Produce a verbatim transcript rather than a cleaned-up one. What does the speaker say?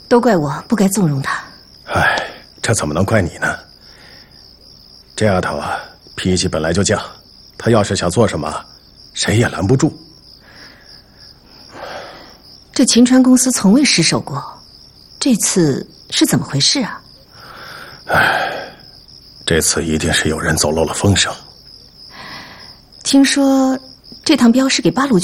都怪我不该纵容他。 哎，这怎么能怪你呢？这丫头啊，脾气本来就犟，她要是想做什么，谁也拦不住。 这秦川公司从未失手过，这次是怎么回事啊？ 哎，这次一定是有人走漏了风声。 听说这趟镖是给八路军